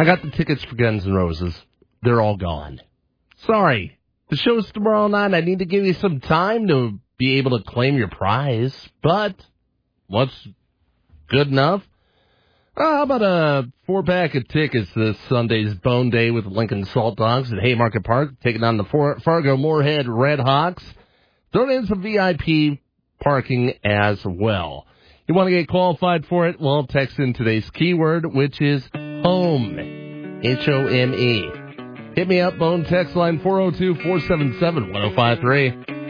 I got the tickets for Guns N' Roses. They're all gone. Sorry. The show's tomorrow night. I need to give you some time to be able to claim your prize. But what's good enough? How about a 4-pack of tickets this Sunday's Bone Day with Lincoln Salt Dogs at Haymarket Park, taking on the Fargo Moorhead Red Hawks. Throw in some VIP parking as well. You want to get qualified for it? Well, text in today's keyword, which is HOME. HOME. Hit me up, Bone text line 402-477-1053.